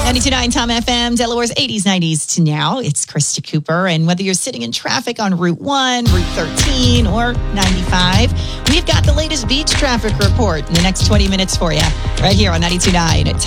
92.9 Tom FM, Delaware's 80s, 90s to now. It's Krista Cooper. And whether you're sitting in traffic on Route 1, Route 13, or 95, we've got the latest beach traffic report in the next 20 minutes for you right here on 92.9 Tom